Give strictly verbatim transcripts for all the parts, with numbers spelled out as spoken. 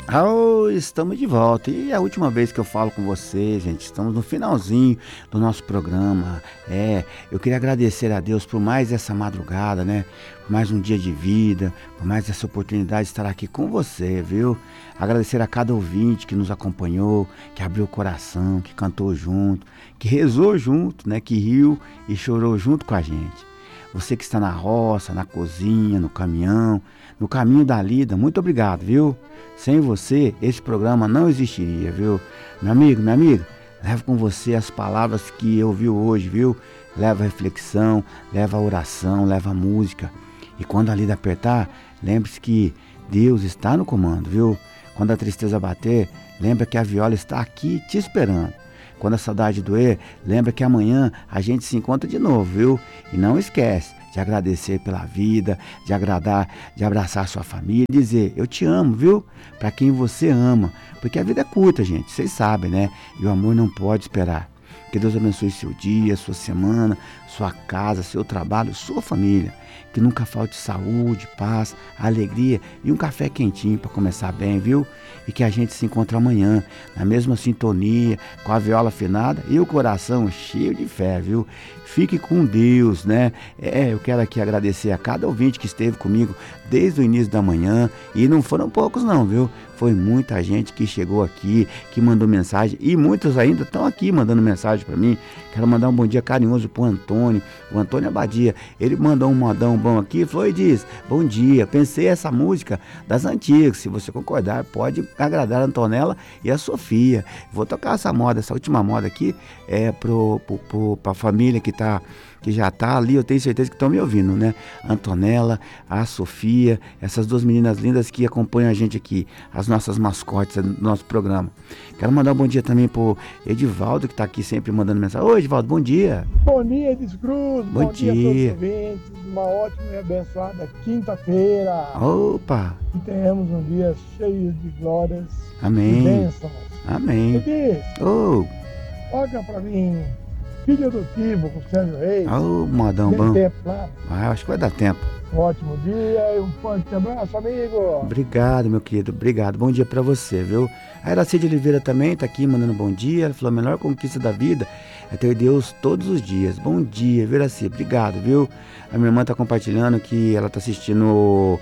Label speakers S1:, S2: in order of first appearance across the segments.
S1: Oh, estamos de volta. E é a última vez que eu falo com vocês, gente. Estamos no finalzinho do nosso programa. É, eu queria agradecer a Deus por mais essa madrugada, né? Por mais um dia de vida, por mais essa oportunidade de estar aqui com você, viu? Agradecer a cada ouvinte que nos acompanhou, que abriu o coração, que cantou junto, que rezou junto, né? Que riu e chorou junto com a gente. Você que está na roça, na cozinha, no caminhão, no caminho da lida, muito obrigado, viu? Sem você, esse programa não existiria, viu? Meu amigo, minha amiga, leva com você as palavras que eu vi hoje, viu? Leva a reflexão, leva a oração, leva a música. E quando a lida apertar, lembre-se que Deus está no comando, viu? Quando a tristeza bater, lembra que a viola está aqui te esperando. Quando a saudade doer, lembra que amanhã a gente se encontra de novo, viu? E não esquece de agradecer pela vida, de agradar, de abraçar sua família e dizer, eu te amo, viu? Para quem você ama. Porque a vida é curta, gente, vocês sabem, né? E o amor não pode esperar. Que Deus abençoe seu dia, sua semana, sua casa, seu trabalho, sua família. Que nunca falte saúde, paz, alegria e um café quentinho para começar bem, viu? E que a gente se encontre amanhã, na mesma sintonia, com a viola afinada e o coração cheio de fé, viu? Fique com Deus, né? É, eu quero aqui agradecer a cada ouvinte que esteve comigo desde o início da manhã. E não foram poucos não, viu? Foi muita gente que chegou aqui, que mandou mensagem. E muitos ainda estão aqui mandando mensagem para mim. Quero mandar um bom dia carinhoso pro Antônio, o Antônio Abadia. Ele mandou um modão bom aqui, falou e diz, bom dia, pensei essa música das antigas. Se você concordar, pode agradar a Antonella e a Sofia. Vou tocar essa moda, essa última moda aqui, é pro, pro, pro, pra família que tá, que já tá ali, eu tenho certeza que estão me ouvindo, né? A Antonella, a Sofia, essas duas meninas lindas que acompanham a gente aqui, as nossas mascotes do nosso programa. Quero mandar um bom dia também pro Edivaldo, que tá aqui sempre mandando mensagem. Oi, Edivaldo, bom dia.
S2: Bom dia, Descruz.
S1: Bom, bom dia. dia a todos
S2: os ouvintes. Uma ótima e abençoada quinta-feira.
S1: Opa!
S2: Que tenhamos um dia cheio de glórias.
S1: Amém.
S2: E bênçãos.
S1: Amém.
S2: Edith,
S1: oh.
S2: toca pra mim. Filho adotivo com o Sérgio Reis.
S1: Ô, oh, modão
S2: Tem
S1: bom.
S2: tempo lá?
S1: Ah, acho que vai dar tempo.
S2: Um ótimo dia e um forte abraço, amigo.
S1: Obrigado, meu querido. Obrigado. Bom dia pra você, viu? A Iracide Oliveira também tá aqui mandando bom dia. Ela falou, a melhor conquista da vida é ter Deus todos os dias. Bom dia, Iracide. Obrigado, viu? A minha irmã tá compartilhando que ela tá assistindo o,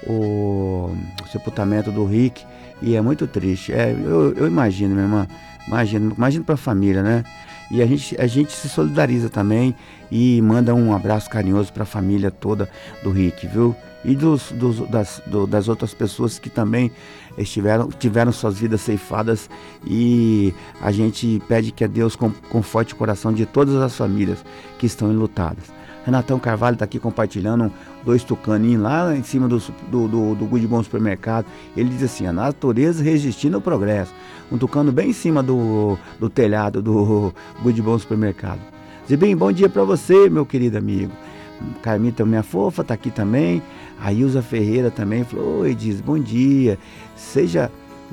S1: o, o sepultamento do Rick e é muito triste. É, eu, eu imagino, minha irmã. Imagino, imagino pra família, né? E a gente, a gente se solidariza também e manda um abraço carinhoso para a família toda do Rick, viu? E dos, dos, das, do, das outras pessoas que também estiveram, tiveram suas vidas ceifadas. E a gente pede que a Deus conforte o coração de todas as famílias que estão enlutadas. Renatão Carvalho está aqui compartilhando dois tucaninhos lá em cima do, do, do, do Good Bom Supermercado. Ele diz assim, a natureza resistindo ao progresso. Um tucano bem em cima do, do telhado do Good Bom Supermercado. Zibim, bom dia para você, meu querido amigo. Carmita, minha fofa, está aqui também. A Ilza Ferreira também falou, oi, diz, bom dia. Seja...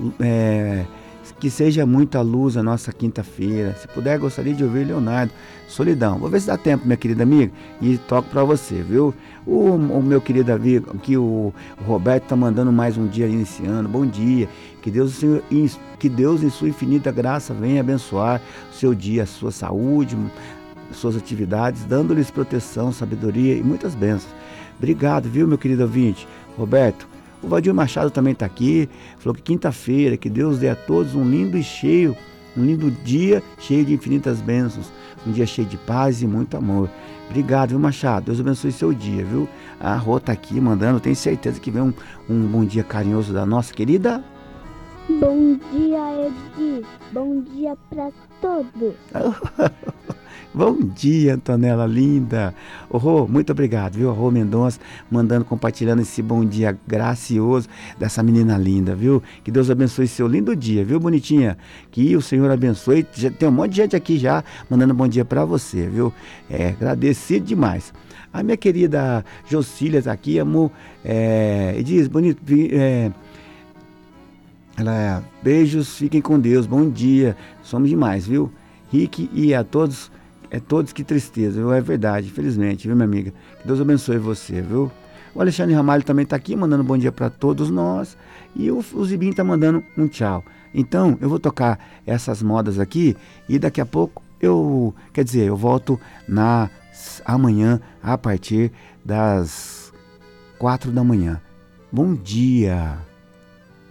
S1: É, que seja muita luz a nossa quinta-feira. Se puder, gostaria de ouvir Leonardo. Solidão. Vou ver se dá tempo, minha querida amiga. E toco pra você, viu? O, o meu querido amigo, aqui o, o Roberto tá mandando mais um dia iniciando. Bom dia. Que Deus, que Deus em sua infinita graça venha abençoar o seu dia, a sua saúde, suas atividades, dando-lhes proteção, sabedoria e muitas bênçãos. Obrigado, viu, meu querido ouvinte? Roberto, o Valdir Machado também está aqui, falou que quinta-feira, que Deus dê a todos um lindo e cheio, um lindo dia cheio de infinitas bênçãos, um dia cheio de paz e muito amor. Obrigado, viu, Machado? Deus abençoe seu dia, viu? A Rô tá aqui mandando, tenho certeza que vem um, um bom dia carinhoso da nossa querida.
S3: Bom dia, Edi. Bom dia para todos.
S1: Bom dia, Antonella linda. Ô, Rô, muito obrigado, viu? A Rô Mendonça mandando, compartilhando esse bom dia gracioso dessa menina linda, viu? Que Deus abençoe seu lindo dia, viu, bonitinha? Que o Senhor abençoe. Já tem um monte de gente aqui já mandando bom dia pra você, viu? É, agradecido demais. A minha querida Jocília tá aqui, amor, é, e diz, bonito, é, ela é, beijos, fiquem com Deus, bom dia, somos demais, viu? Rick e a todos, é todos que tristeza, viu? É verdade, infelizmente, viu, minha amiga? Que Deus abençoe você, viu? O Alexandre Ramalho também está aqui, mandando bom dia para todos nós. E o, o Zibinho está mandando um tchau. Então, eu vou tocar essas modas aqui e daqui a pouco eu, quer dizer, eu volto na, amanhã a partir das quatro da manhã. Bom dia!